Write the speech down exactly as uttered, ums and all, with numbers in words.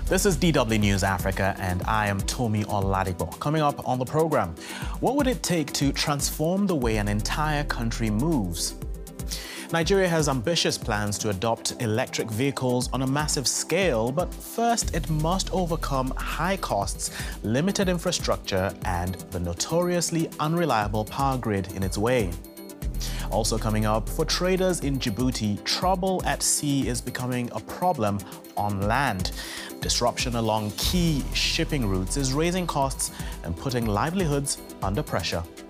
This is D W News Africa, and I am Tomi Oladipo. Coming up on the program, what would it take to transform the way an entire country moves? Nigeria has ambitious plans to adopt electric vehicles on a massive scale, but first it must overcome high costs, limited infrastructure, and the notoriously unreliable power grid in its way. Also coming up, for traders in Djibouti, trouble at sea is becoming a problem on land. Disruption along key shipping routes is raising costs and putting livelihoods under pressure.